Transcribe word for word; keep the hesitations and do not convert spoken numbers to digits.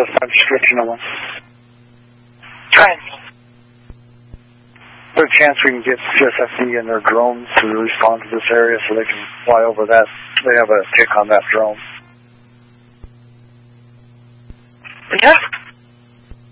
satisfy the description of one? Trying. Is there a chance we can get C S F D and their drones to respond to this area so they can fly over that? They have a tick on that drone. Yeah.